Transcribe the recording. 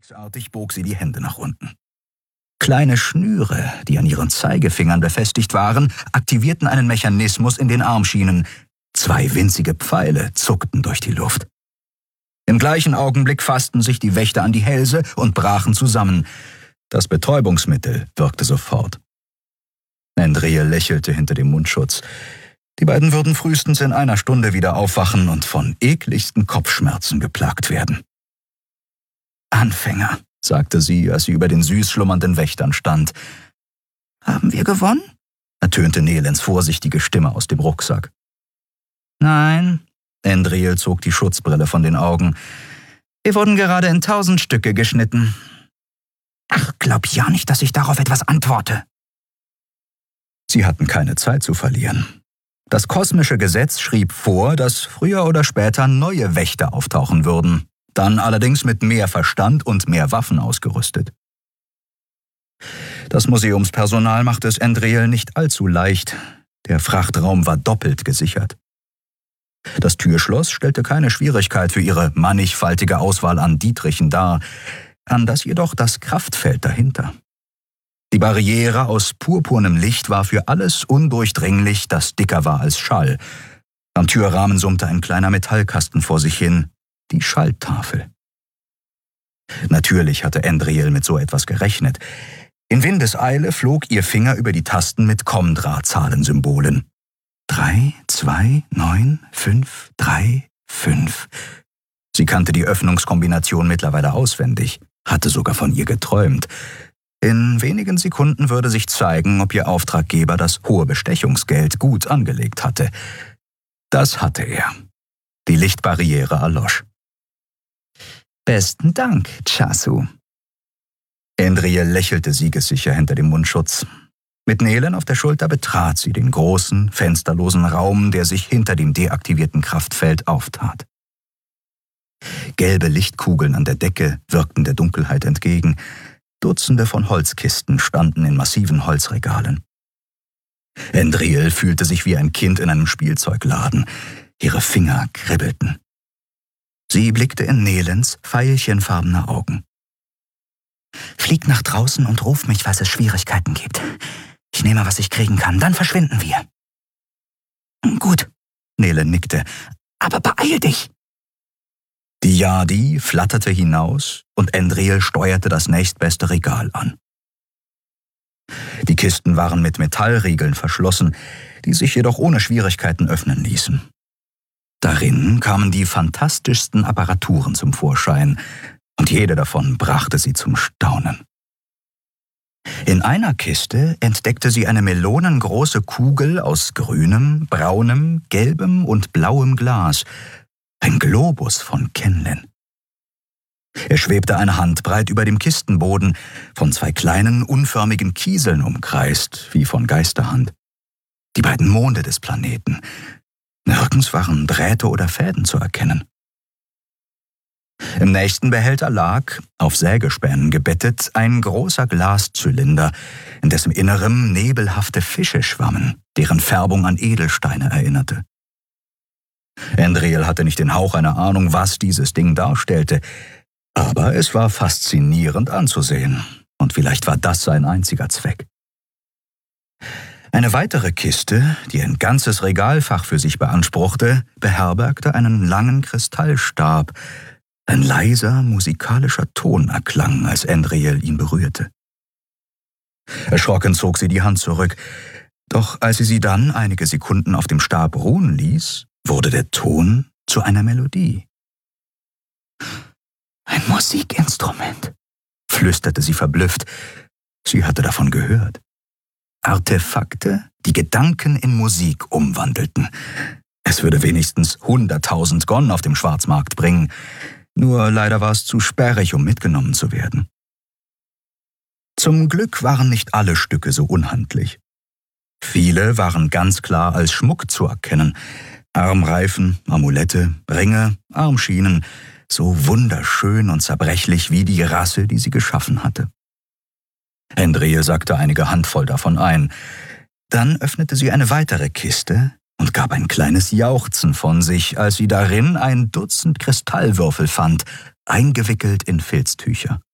Reflexartig bog sie die Hände nach unten. Kleine Schnüre, die an ihren Zeigefingern befestigt waren, aktivierten einen Mechanismus in den Armschienen. 2 winzige Pfeile zuckten durch die Luft. Im gleichen Augenblick fassten sich die Wächter an die Hälse und brachen zusammen. Das Betäubungsmittel wirkte sofort. Endrije lächelte hinter dem Mundschutz. Die beiden würden frühestens in einer Stunde wieder aufwachen und von ekligsten Kopfschmerzen geplagt werden. »Anfänger«, sagte sie, als sie über den süß schlummernden Wächtern stand. »Haben wir gewonnen?« ertönte Nelens vorsichtige Stimme aus dem Rucksack. »Nein«, Endriel zog die Schutzbrille von den Augen. »Wir wurden gerade in 1000 Stücke geschnitten.« »Ach, glaub ja nicht, dass ich darauf etwas antworte.« Sie hatten keine Zeit zu verlieren. Das kosmische Gesetz schrieb vor, dass früher oder später neue Wächter auftauchen würden, dann allerdings mit mehr Verstand und mehr Waffen ausgerüstet. Das Museumspersonal machte es Endriel nicht allzu leicht. Der Frachtraum war doppelt gesichert. Das Türschloss stellte keine Schwierigkeit für ihre mannigfaltige Auswahl an Dietrichen dar, anders jedoch das Kraftfeld dahinter. Die Barriere aus purpurnem Licht war für alles undurchdringlich, das dicker war als Schall. Am Türrahmen summte ein kleiner Metallkasten vor sich hin, die Schalltafel. Natürlich hatte Endriel mit so etwas gerechnet. In Windeseile flog ihr Finger über die Tasten mit Kommdrahtzahlensymbolen. 3, 2, 9, 5, 3, 5. Sie kannte die Öffnungskombination mittlerweile auswendig, hatte sogar von ihr geträumt. In wenigen Sekunden würde sich zeigen, ob ihr Auftraggeber das hohe Bestechungsgeld gut angelegt hatte. Das hatte er. Die Lichtbarriere erlosch. »Besten Dank, Chasu.« Endriel lächelte siegessicher hinter dem Mundschutz. Mit Nelen auf der Schulter betrat sie den großen, fensterlosen Raum, der sich hinter dem deaktivierten Kraftfeld auftat. Gelbe Lichtkugeln an der Decke wirkten der Dunkelheit entgegen. Dutzende von Holzkisten standen in massiven Holzregalen. Endriel fühlte sich wie ein Kind in einem Spielzeugladen. Ihre Finger kribbelten. Sie blickte in Nelens veilchenfarbene Augen. »Flieg nach draußen und ruf mich, falls es Schwierigkeiten gibt. Ich nehme, was ich kriegen kann, dann verschwinden wir.« »Gut«, Nelen nickte, »aber beeil dich!« Die Yadi flatterte hinaus und Endriel steuerte das nächstbeste Regal an. Die Kisten waren mit Metallriegeln verschlossen, die sich jedoch ohne Schwierigkeiten öffnen ließen. Darin kamen die fantastischsten Apparaturen zum Vorschein, und jede davon brachte sie zum Staunen. In einer Kiste entdeckte sie eine melonengroße Kugel aus grünem, braunem, gelbem und blauem Glas, ein Globus von Kenlen. Er schwebte eine Handbreit über dem Kistenboden, von 2 kleinen, unförmigen Kieseln umkreist, wie von Geisterhand. Die beiden Monde des Planeten. Nirgends waren Drähte oder Fäden zu erkennen. Im nächsten Behälter lag, auf Sägespänen gebettet, ein großer Glaszylinder, in dessen Innerem nebelhafte Fische schwammen, deren Färbung an Edelsteine erinnerte. Endriel hatte nicht den Hauch einer Ahnung, was dieses Ding darstellte, aber es war faszinierend anzusehen, und vielleicht war das sein einziger Zweck. Eine weitere Kiste, die ein ganzes Regalfach für sich beanspruchte, beherbergte einen langen Kristallstab. Ein leiser, musikalischer Ton erklang, als Endriel ihn berührte. Erschrocken zog sie die Hand zurück, doch als sie dann einige Sekunden auf dem Stab ruhen ließ, wurde der Ton zu einer Melodie. »Ein Musikinstrument«, flüsterte sie verblüfft. Sie hatte davon gehört. Artefakte, die Gedanken in Musik umwandelten. Es würde wenigstens 100.000 Gon auf dem Schwarzmarkt bringen. Nur leider war es zu sperrig, um mitgenommen zu werden. Zum Glück waren nicht alle Stücke so unhandlich. Viele waren ganz klar als Schmuck zu erkennen. Armreifen, Amulette, Ringe, Armschienen, so wunderschön und zerbrechlich wie die Rasse, die sie geschaffen hatte. Endriel sackte einige Handvoll davon ein. Dann öffnete sie eine weitere Kiste und gab ein kleines Jauchzen von sich, als sie darin ein Dutzend Kristallwürfel fand, eingewickelt in Filztücher.